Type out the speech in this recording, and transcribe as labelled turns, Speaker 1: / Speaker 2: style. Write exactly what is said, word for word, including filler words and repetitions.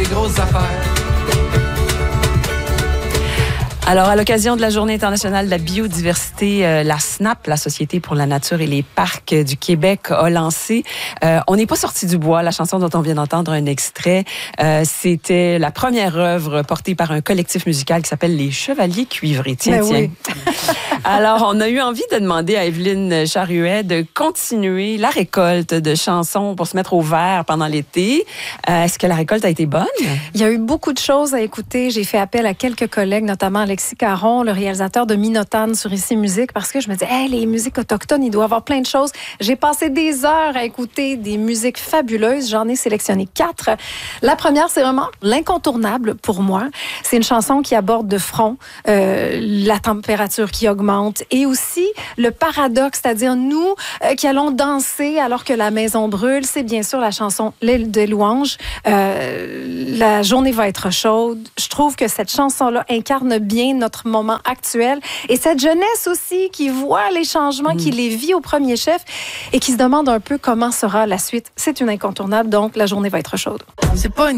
Speaker 1: grosses affaires.
Speaker 2: Alors, à l'occasion de la Journée internationale de la biodiversité, euh, la S N A P, la Société pour la nature et les parcs du Québec, a lancé euh, On n'est pas sorti du bois, la chanson dont on vient d'entendre un extrait. Euh, c'était la première œuvre portée par un collectif musical qui s'appelle Les Chevaliers Cuivrés. Tiens,
Speaker 3: Ben
Speaker 2: tiens.
Speaker 3: oui.
Speaker 2: Alors, on a eu envie de demander à Evelyne Charruet de continuer la récolte de chansons pour se mettre au vert pendant l'été. Euh, est-ce que la récolte a été bonne?
Speaker 3: Il y a eu beaucoup de choses à écouter. J'ai fait appel à quelques collègues, notamment Alexis Caron, le réalisateur de Minotane sur Ici Musique, parce que je me disais, hey, les musiques autochtones, il doit y avoir plein de choses. J'ai passé des heures à écouter des musiques fabuleuses. J'en ai sélectionné quatre. La première, c'est vraiment l'incontournable pour moi. C'est une chanson qui aborde de front euh, la température qui augmente et aussi le paradoxe, c'est-à-dire nous euh, qui allons danser alors que la maison brûle. C'est bien sûr la chanson L'île des louanges. Euh, la journée va être chaude. Je trouve que cette chanson-là incarne bien notre moment actuel et cette jeunesse aussi qui voit les changements, mmh. qui les vit au premier chef et qui se demande un peu comment sera la suite. C'est une incontournable, donc la journée va être chaude.
Speaker 1: C'est pas une